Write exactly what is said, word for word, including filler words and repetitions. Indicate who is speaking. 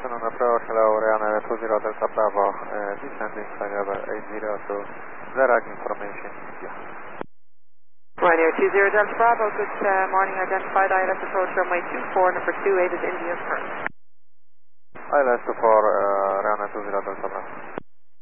Speaker 1: information on approach, hello, Ryanair two zero Delta Bravo, uh, descending flight level eight zero two, Zerag information, yeah.
Speaker 2: Ryanair two zero Delta Bravo, good uh, morning, identified I L S approach runway two four, number two eight is India first.
Speaker 1: I L S two four, uh, Ryanair two zero Delta Bravo.